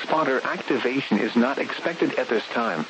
spotter activation is not expected at this time.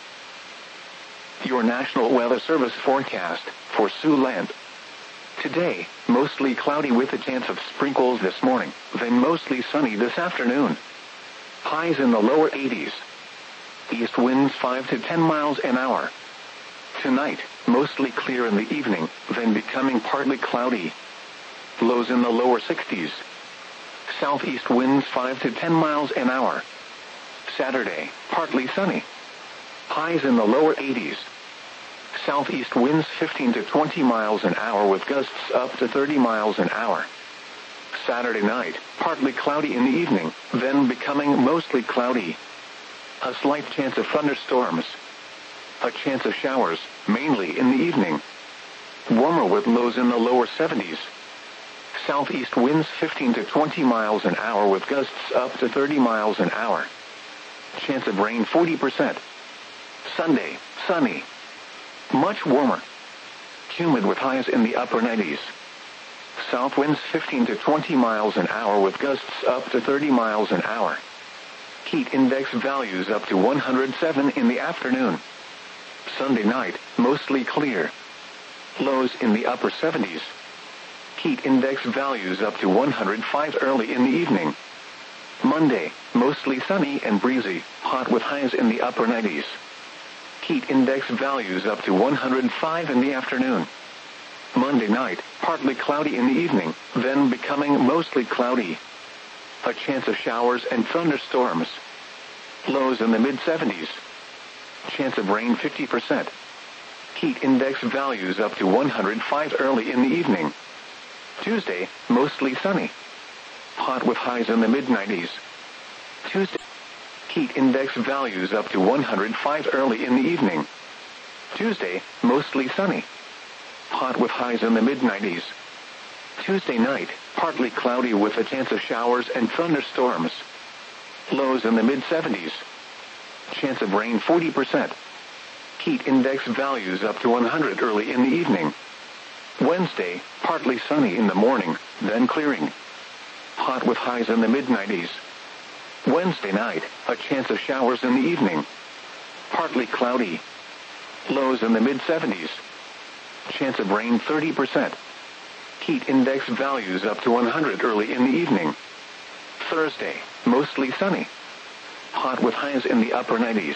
Your National Weather Service forecast for Siouxland. Today, mostly cloudy with a chance of sprinkles this morning, then mostly sunny this afternoon. Highs in the lower 80s. East winds 5 to 10 miles an hour. Tonight, mostly clear in the evening, then becoming partly cloudy. Lows in the lower 60s. Southeast winds 5 to 10 miles an hour. Saturday, partly sunny. Highs in the lower 80s. Southeast winds 15 to 20 miles an hour with gusts up to 30 miles an hour. Saturday night, partly cloudy in the evening, then becoming mostly cloudy. A slight chance of thunderstorms. A chance of showers, mainly in the evening. Warmer with lows in the lower 70s. Southeast winds 15 to 20 miles an hour with gusts up to 30 miles an hour. Chance of rain 40%. Sunday, sunny. Much warmer. Humid with highs in the upper 90s. South winds 15 to 20 miles an hour with gusts up to 30 miles an hour. Heat index values up to 107 in the afternoon. Sunday night, mostly clear. Lows in the upper 70s. Heat index values up to 105 early in the evening. Monday, mostly sunny and breezy, hot with highs in the upper 90s. Heat index values up to 105 in the afternoon. Monday night, partly cloudy in the evening, then becoming mostly cloudy. A chance of showers and thunderstorms. Lows in the mid-70s. Chance of rain 50%. Heat index values up to 105 early in the evening. Tuesday, mostly sunny. Hot with highs in the mid-90s. Tuesday, heat index values up to 105 early in the evening. Tuesday, mostly sunny. Hot with highs in the mid-90s. Tuesday night, partly cloudy with a chance of showers and thunderstorms. Lows in the mid-70s. Chance of rain 40%. Heat index values up to 100 early in the evening. Wednesday, partly sunny in the morning, then clearing. Hot with highs in the mid-90s. Wednesday night, a chance of showers in the evening. Partly cloudy. Lows in the mid-70s. Chance of rain 30%. Heat index values up to 100 early in the evening. Thursday, mostly sunny. Hot with highs in the upper 90s.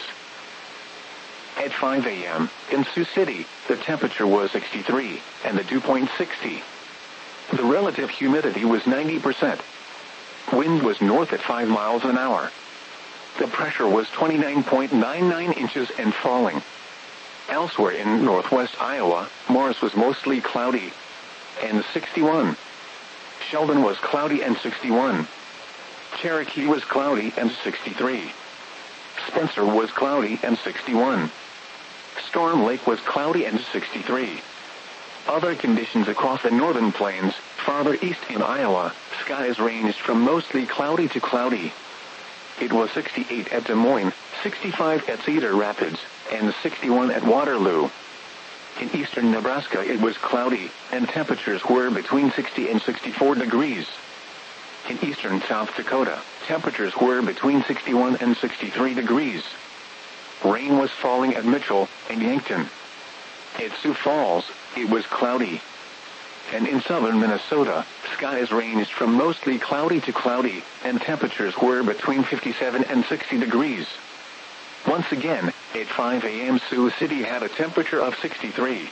At 5 a.m., in Sioux City, the temperature was 63, and the dew point 60. The relative humidity was 90%. Wind was north at 5 miles an hour. The pressure was 29.99 inches and falling. Elsewhere in northwest Iowa, Morris was mostly cloudy and 61. Sheldon was cloudy and 61. Cherokee was cloudy and 63. Spencer was cloudy and 61. Storm Lake was cloudy and 63. Other conditions across the northern plains, farther east in Iowa, skies ranged from mostly cloudy to cloudy. It was 68 at Des Moines, 65 at Cedar Rapids, and 61 at Waterloo. In eastern Nebraska it was cloudy, and temperatures were between 60 and 64 degrees. In eastern South Dakota, temperatures were between 61 and 63 degrees. Rain was falling at Mitchell and Yankton. At Sioux Falls, it was cloudy. And in southern Minnesota, skies ranged from mostly cloudy to cloudy, and temperatures were between 57 and 60 degrees. Once again, at 5 a.m. Sioux City had a temperature of 63.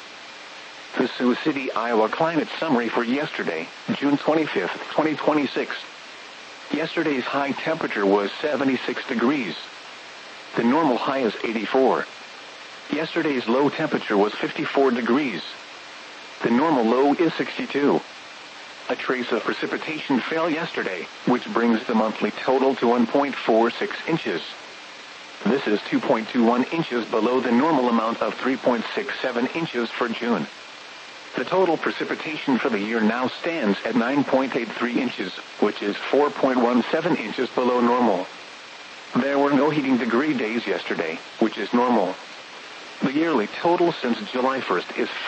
The Sioux City, Iowa climate summary for yesterday, June 25, 2026. Yesterday's high temperature was 76 degrees. The normal high is 84. Yesterday's low temperature was 54 degrees. The normal low is 62. A trace of precipitation fell yesterday, which brings the monthly total to 1.46 inches. This is 2.21 inches below the normal amount of 3.67 inches for June. The total precipitation for the year now stands at 9.83 inches, which is 4.17 inches below normal. There were no heating degree days yesterday, which is normal. The yearly total since July 1st is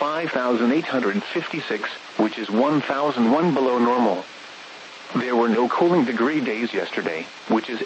5,856, which is 1,001 below normal. There were no cooling degree days yesterday, which is